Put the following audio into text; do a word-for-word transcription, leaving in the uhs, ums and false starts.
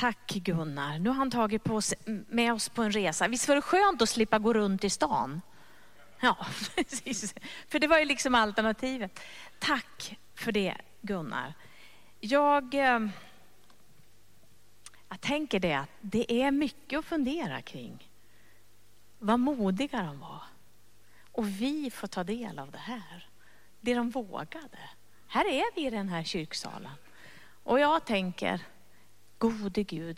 Tack Gunnar. Nu har han tagit på oss, med oss på en resa. Visst var det skönt att slippa gå runt i stan? Ja, precis. För det var ju liksom alternativet. Tack för det Gunnar. Jag, jag tänker det att det är mycket att fundera kring. Vad modiga de var. Och vi får ta del av det här. Det de vågade. Här är vi i den här kyrksalen. Och jag tänker, gode Gud,